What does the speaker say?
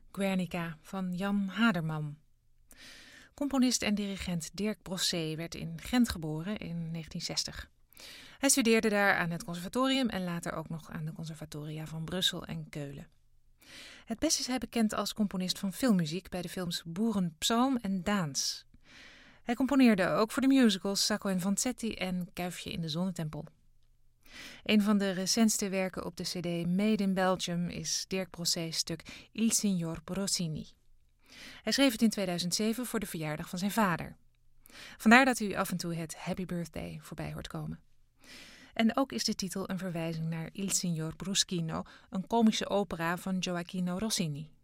Guernica van Jan Haderman. Componist en dirigent Dirk Brossé werd in Gent geboren in 1960. Hij studeerde daar aan het conservatorium en later ook nog aan de conservatoria van Brussel en Keulen. Het best is hij bekend als componist van filmmuziek bij de films Boerenpsalm en Daans. Hij componeerde ook voor de musicals Sacco en Vanzetti en Kuifje in de Zonnetempel. Een van de recentste werken op de cd Made in Belgium is Dirk Brossé's stuk Il Signor Rossini. Hij schreef het in 2007 voor de verjaardag van zijn vader. Vandaar dat u af en toe het Happy Birthday voorbij hoort komen. En ook is de titel een verwijzing naar Il Signor Bruschino, een komische opera van Gioacchino Rossini.